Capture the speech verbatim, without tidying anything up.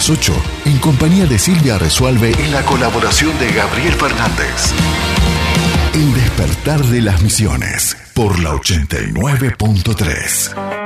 las ocho, en compañía de Silvia Resualve, en la colaboración de Gabriel Fernández. El despertar de las misiones, por la ochenta y nueve punto tres.